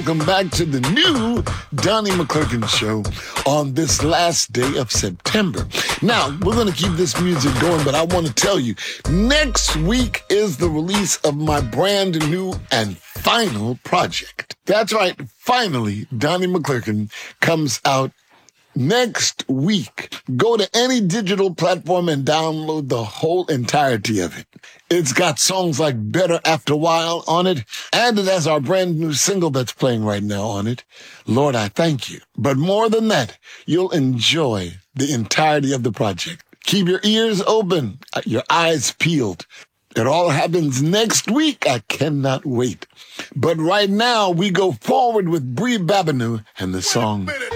Welcome back to the new Donnie McClurkin Show on this last day of September. Now, we're going to keep this music going, but I want to tell you, next week is the release of my brand new and final project. That's right, finally, Donnie McClurkin comes out next week. Go to any digital platform and download the whole entirety of it. It's got songs like Better After a While on it, and it has our brand new single that's playing right now on it, Lord, I Thank You. But more than that, you'll enjoy the entirety of the project. Keep your ears open, your eyes peeled. It all happens next week. I cannot wait. But right now, we go forward with Bree Babineau and the song